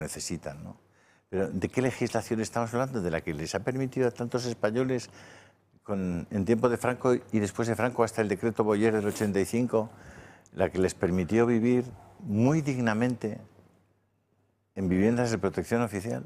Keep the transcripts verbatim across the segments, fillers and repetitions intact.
necesitan, ¿no? Pero ¿de qué legislación estamos hablando? De la que les ha permitido a tantos españoles, con, en tiempo de Franco y después de Franco hasta el decreto Boyer del ochenta y cinco, la que les permitió vivir muy dignamente en viviendas de protección oficial.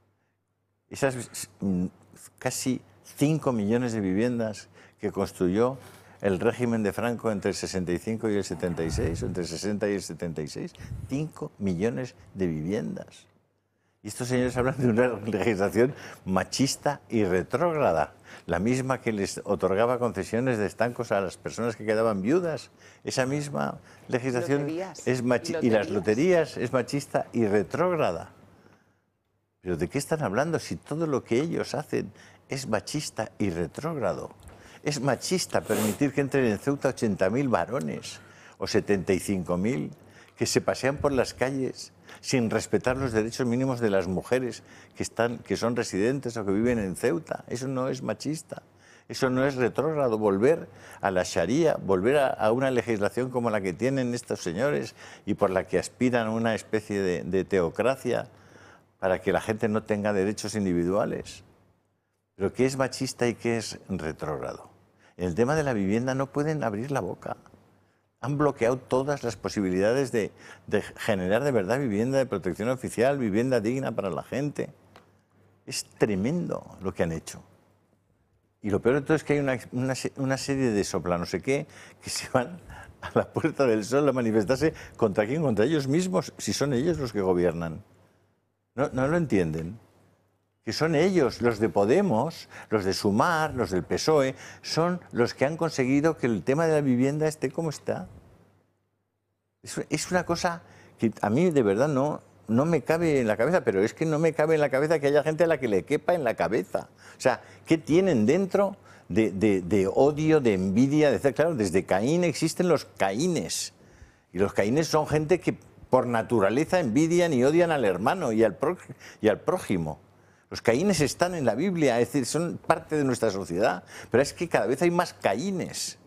Esas casi cinco millones de viviendas que construyó el régimen de Franco entre el sesenta y cinco y el setenta y seis, o entre el sesenta y el setenta y seis, cinco millones de viviendas. Y estos señores hablan de una legislación machista y retrógrada, la misma que les otorgaba concesiones de estancos a las personas que quedaban viudas. Esa misma legislación loterías, es machista, y las loterías es machista y retrógrada. ¿Pero de qué están hablando si todo lo que ellos hacen es machista y retrógrado? Es machista permitir que entren en Ceuta ochenta mil varones o setenta y cinco mil que se pasean por las calles sin respetar los derechos mínimos de las mujeres que, están, que son residentes o que viven en Ceuta. Eso no es machista, eso no es retrógrado. Volver a la Sharia, volver a, a una legislación como la que tienen estos señores y por la que aspiran a una especie de, de teocracia para que la gente no tenga derechos individuales. Pero ¿qué es machista y qué es retrógrado? En el tema de la vivienda no pueden abrir la boca. Han bloqueado todas las posibilidades de, de generar de verdad vivienda de protección oficial, vivienda digna para la gente. Es tremendo lo que han hecho. Y lo peor de todo es que hay una, una, una serie de sopla no sé qué que se van a la Puerta del Sol a manifestarse contra quién, contra ellos mismos, si son ellos los que gobiernan. No, no lo entienden. Que son ellos, los de Podemos, los de Sumar, los del P S O E, son los que han conseguido que el tema de la vivienda esté como está. Es, es una cosa que a mí de verdad no, no me cabe en la cabeza, pero es que no me cabe en la cabeza que haya gente a la que le quepa en la cabeza. O sea, ¿qué tienen dentro de, de, de odio, de envidia? De, claro, desde Caín existen los Caínes. Y los Caínes son gente que por naturaleza envidian y odian al hermano y al, pró, y al prójimo. Los Caínes están en la Biblia, es decir, son parte de nuestra sociedad, pero es que cada vez hay más Caínes.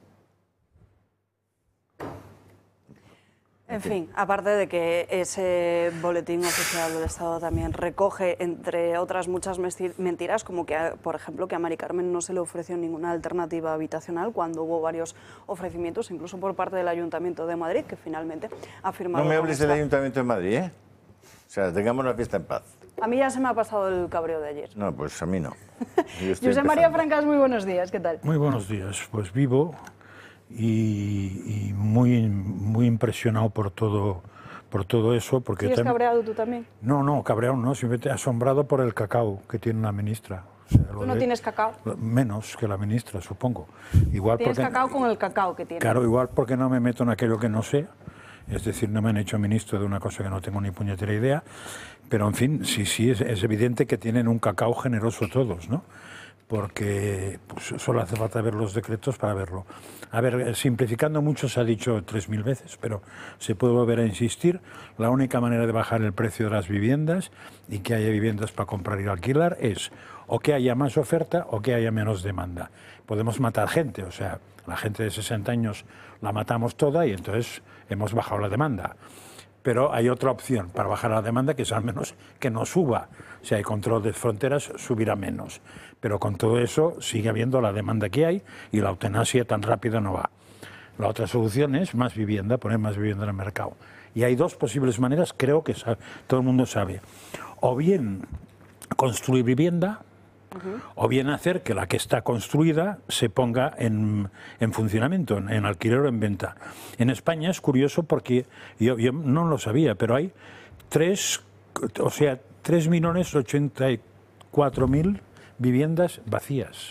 En fin, aparte de que ese boletín oficial del Estado también recoge, entre otras muchas mentiras, como que, por ejemplo, que a Mari Carmen no se le ofreció ninguna alternativa habitacional cuando hubo varios ofrecimientos, incluso por parte del Ayuntamiento de Madrid, que finalmente ha firmado... No me hables del Ayuntamiento de Madrid, ¿eh? O sea, tengamos la fiesta en paz. A mí ya se me ha pasado el cabreo de ayer. No, pues a mí no. José María Francas, muy buenos días, ¿qué tal? Muy buenos días, pues vivo y, y muy, muy impresionado por todo, por todo eso. Porque ¿Sigues cabreado tú también? No, no, cabreado no, simplemente asombrado por el cacao que tiene la ministra. O sea, ¿Tú no de... tienes cacao? Menos que la ministra, supongo. Igual ¿Tienes porque, cacao con el cacao que tiene? Claro, igual porque no me meto en aquello que no sé. Es decir, no me han hecho ministro de una cosa que no tengo ni puñetera idea, pero en fin, sí, sí, es, es evidente que tienen un cacao generoso todos, ¿no? Porque pues, solo hace falta ver los decretos para verlo. A ver, simplificando mucho, se ha dicho tres mil veces, pero se puede volver a insistir, la única manera de bajar el precio de las viviendas y que haya viviendas para comprar y alquilar es o que haya más oferta o que haya menos demanda. Podemos matar gente, o sea, la gente de sesenta años la matamos toda y entonces hemos bajado la demanda. Pero hay otra opción para bajar la demanda, que es al menos que no suba. Si hay control de fronteras, subirá menos. Pero con todo eso sigue habiendo la demanda que hay y la eutanasia tan rápido no va. La otra solución es más vivienda, poner más vivienda en el mercado. Y hay dos posibles maneras, creo que sabe, todo el mundo sabe. O bien construir vivienda, Uh-huh. o bien hacer que la que está construida se ponga en, en funcionamiento, en, en alquiler o en venta. En España es curioso porque yo, yo no lo sabía, pero hay tres, o sea, tres millones ochenta y cuatro mil viviendas vacías.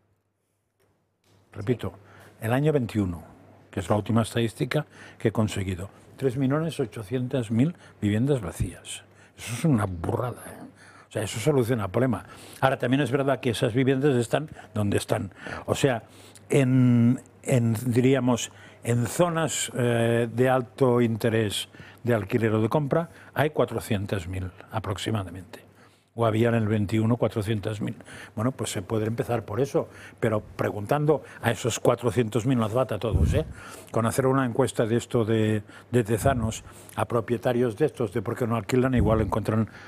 Repito, el año veintiuno, que es la última estadística que he conseguido. tres millones ochocientas mil viviendas vacías. Eso es una burrada, ¿eh? O sea, eso soluciona el problema. Ahora, también es verdad que esas viviendas están donde están. O sea, en, en diríamos, en zonas eh, de alto interés de alquiler o de compra, hay cuatrocientas mil aproximadamente. o había en el veintiuno cuatrocientos mil. Bueno, pues se puede empezar por eso, pero preguntando a esos cuatrocientos mil, no hace falta a todos, ¿eh? Con hacer una encuesta de esto de, de Tezanos a propietarios de estos, de por qué no alquilan, igual encuentran